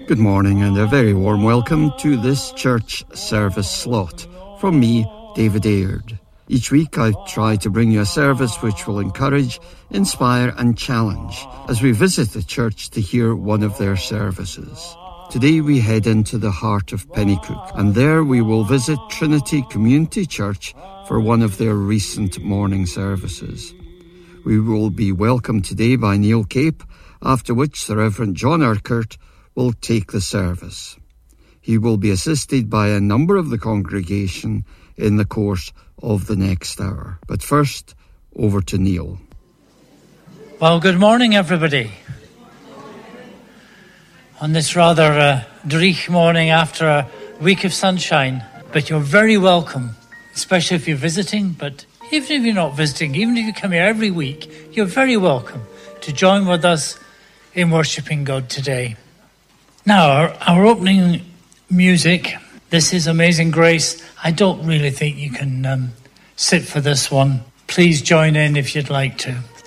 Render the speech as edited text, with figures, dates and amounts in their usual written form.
Good morning and a very warm welcome to this church service slot from me, David Aird. Each week I try to bring you a service which will encourage, inspire and challenge as we visit the church to hear one of their services. Today we head into the heart of Pennycook, and there we will visit Trinity Community Church for one of their recent morning services. We will be welcomed today by Neil Cape, after which the Reverend John Urquhart will take the service. He will be assisted by a number of the congregation in the course of the next hour. But first, over to Neil. Well, good morning, everybody. On this rather dreich morning after a week of sunshine, but you're very welcome, especially if you're visiting, but even if you're not visiting, even if you come here every week, you're very welcome to join with us in worshipping God today. Now, our opening music, this is Amazing Grace. I don't really think you can sit for this one. Please join in if you'd like to.